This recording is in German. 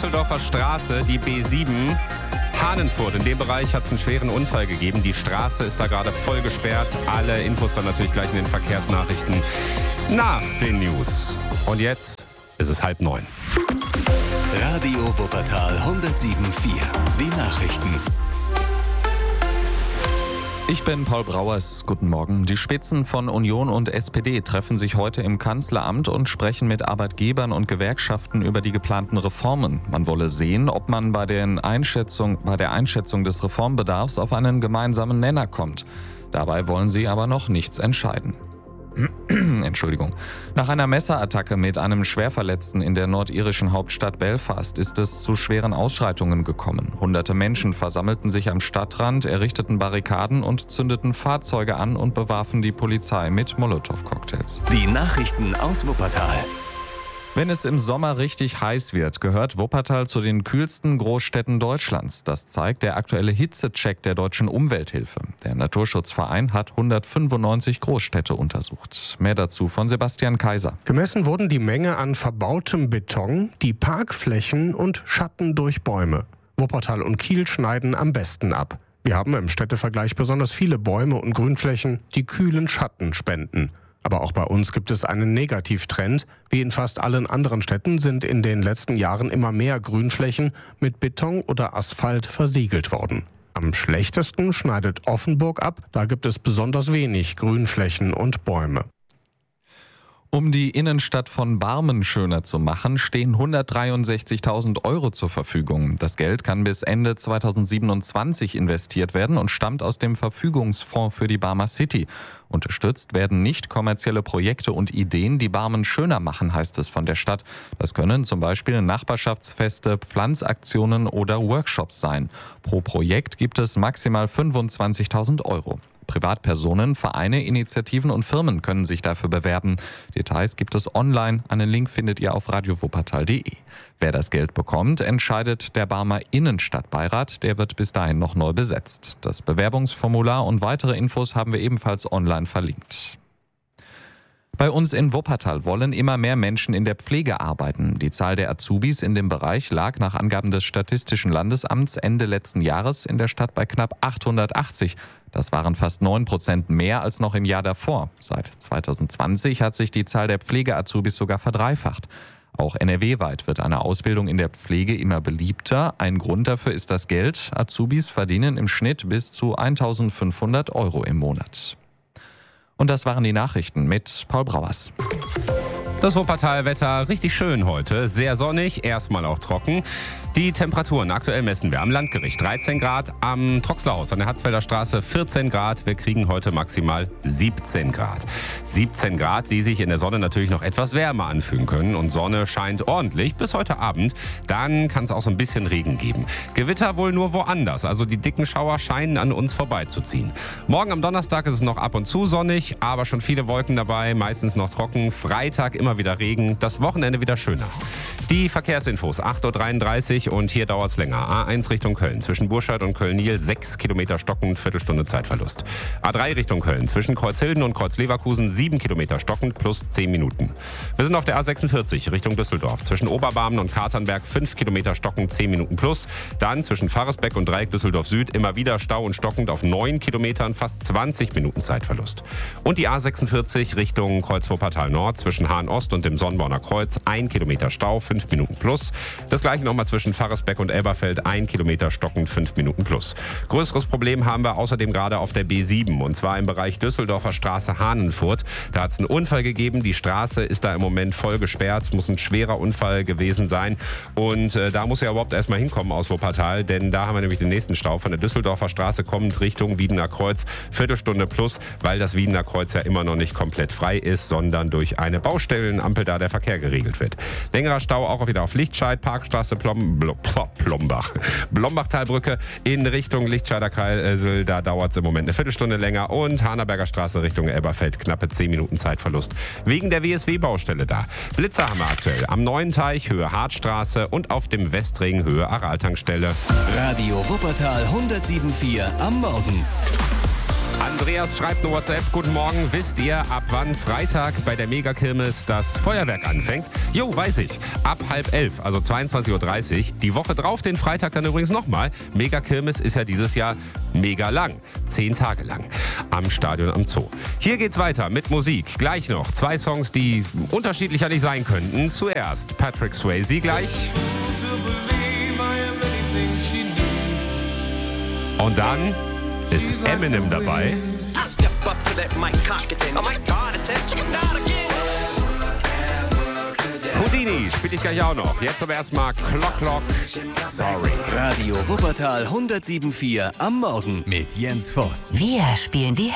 Düsseldorfer Straße, die B7, Hahnenfurt. In dem Bereich hat es einen schweren Unfall gegeben. Die Straße ist da gerade voll gesperrt. Alle Infos dann natürlich gleich in den Verkehrsnachrichten nach den News. Und jetzt ist es 8:30. Radio Wuppertal 107.4. Die Nachrichten. Ich bin Paul Brauers. Guten Morgen. Die Spitzen von Union und SPD treffen sich heute im Kanzleramt und sprechen mit Arbeitgebern und Gewerkschaften über die geplanten Reformen. Man wolle sehen, ob man bei der Einschätzung des Reformbedarfs auf einen gemeinsamen Nenner kommt. Dabei wollen sie aber noch nichts entscheiden. Entschuldigung. Nach einer Messerattacke mit einem Schwerverletzten in der nordirischen Hauptstadt Belfast ist es zu schweren Ausschreitungen gekommen. Hunderte Menschen versammelten sich am Stadtrand, errichteten Barrikaden und zündeten Fahrzeuge an und bewarfen die Polizei mit Molotow-Cocktails. Die Nachrichten aus Wuppertal. Wenn es im Sommer richtig heiß wird, gehört Wuppertal zu den kühlsten Großstädten Deutschlands. Das zeigt der aktuelle Hitzecheck der Deutschen Umwelthilfe. Der Naturschutzverein hat 195 Großstädte untersucht. Mehr dazu von Sebastian Kaiser. Gemessen wurden die Menge an verbautem Beton, die Parkflächen und Schatten durch Bäume. Wuppertal und Kiel schneiden am besten ab. Wir haben im Städtevergleich besonders viele Bäume und Grünflächen, die kühlen Schatten spenden. Aber auch bei uns gibt es einen Negativtrend. Wie in fast allen anderen Städten sind in den letzten Jahren immer mehr Grünflächen mit Beton oder Asphalt versiegelt worden. Am schlechtesten schneidet Offenburg ab. Da gibt es besonders wenig Grünflächen und Bäume. Um die Innenstadt von Barmen schöner zu machen, stehen 163.000 € zur Verfügung. Das Geld kann bis Ende 2027 investiert werden und stammt aus dem Verfügungsfonds für die Barmer City. Unterstützt werden nicht kommerzielle Projekte und Ideen, die Barmen schöner machen, heißt es von der Stadt. Das können zum Beispiel Nachbarschaftsfeste, Pflanzaktionen oder Workshops sein. Pro Projekt gibt es maximal 25.000 €. Privatpersonen, Vereine, Initiativen und Firmen können sich dafür bewerben. Details gibt es online. Einen Link findet ihr auf radiowuppertal.de. Wer das Geld bekommt, entscheidet der Barmer Innenstadtbeirat. Der wird bis dahin noch neu besetzt. Das Bewerbungsformular und weitere Infos haben wir ebenfalls online verlinkt. Bei uns in Wuppertal wollen immer mehr Menschen in der Pflege arbeiten. Die Zahl der Azubis in dem Bereich lag nach Angaben des Statistischen Landesamts Ende letzten Jahres in der Stadt bei knapp 880. Das waren fast 9% mehr als noch im Jahr davor. Seit 2020 hat sich die Zahl der Pflege-Azubis sogar verdreifacht. Auch NRW-weit wird eine Ausbildung in der Pflege immer beliebter. Ein Grund dafür ist das Geld. Azubis verdienen im Schnitt bis zu 1.500 € im Monat. Und das waren die Nachrichten mit Paul Brauers. Das Wuppertal-Wetter richtig schön heute, sehr sonnig, erstmal auch trocken. Die Temperaturen aktuell messen wir am Landgericht 13 Grad, am Troxlerhaus an der Hatzfelder Straße 14 Grad. Wir kriegen heute maximal 17 Grad. 17 Grad, die sich in der Sonne natürlich noch etwas wärmer anfühlen können. Und Sonne scheint ordentlich bis heute Abend. Dann kann es auch so ein bisschen Regen geben. Gewitter wohl nur woanders, also die dicken Schauer scheinen an uns vorbeizuziehen. Morgen am Donnerstag ist es noch ab und zu sonnig, aber schon viele Wolken dabei, meistens noch trocken. Freitag immer wieder Regen, das Wochenende wieder schöner. Die Verkehrsinfos, 8.33 Uhr und hier dauert es länger. A1 Richtung Köln, zwischen Burscheid und Köln-Niel 6 Kilometer stockend, Viertelstunde Zeitverlust. A3 Richtung Köln, zwischen Kreuzhilden und Kreuzleverkusen 7 Kilometer stockend plus 10 Minuten. Wir sind auf der A46 Richtung Düsseldorf, zwischen Oberbarmen und Katernberg 5 Kilometer stockend, 10 Minuten plus. Dann zwischen Faresbeck und Dreieck Düsseldorf Süd immer wieder Stau und stockend auf 9 Kilometern, fast 20 Minuten Zeitverlust. Und die A46 Richtung Kreuz-Wuppertal Nord, zwischen Hahn-Ost und dem Sonnenborner Kreuz 1 Kilometer Stau, 5 Minuten plus. Das gleiche nochmal zwischen Faresbeck und Elberfeld 1 Kilometer stockend, 5 Minuten plus. Größeres Problem haben wir außerdem gerade auf der B7 und zwar im Bereich Düsseldorfer Straße Hahnenfurt. Da hat es einen Unfall gegeben. Die Straße ist da im Moment voll gesperrt. Es muss ein schwerer Unfall gewesen sein und da muss ja überhaupt erstmal hinkommen aus Wuppertal, denn da haben wir nämlich den nächsten Stau von der Düsseldorfer Straße kommend Richtung Wiedener Kreuz. Viertelstunde plus, weil das Wiedener Kreuz ja immer noch nicht komplett frei ist, sondern durch eine Baustellenampel da der Verkehr geregelt wird. Längerer Stau auch wieder auf Lichtscheid, Parkstraße, Blombachtalbrücke in Richtung Lichtscheider Kreisel. Da dauert es im Moment eine Viertelstunde länger. Und Hanerberger Straße Richtung Elberfeld, knappe 10 Minuten Zeitverlust. Wegen der WSW-Baustelle da. Blitzer haben wir aktuell am Neuen Teich, Höhe Hartstraße und auf dem Westring, Höhe Araltankstelle. Radio Wuppertal 107.4 am Morgen. Andreas schreibt eine WhatsApp. Guten Morgen. Wisst ihr, ab wann Freitag bei der Megakirmes das Feuerwerk anfängt? Jo, weiß ich. Ab 10:30, also 22:30 Uhr. Die Woche drauf, den Freitag dann übrigens nochmal. Megakirmes ist ja dieses Jahr mega lang. 10 Tage lang. Am Stadion am Zoo. Hier geht's weiter mit Musik. Gleich noch 2 Songs, die unterschiedlicher nicht sein könnten. Zuerst Patrick Swayze gleich. Und dann ist Eminem dabei. Houdini spiele ich gleich auch noch. Jetzt aber erstmal Clock, Sorry. Radio Wuppertal 107.4 am Morgen mit Jens Voss. Wir spielen die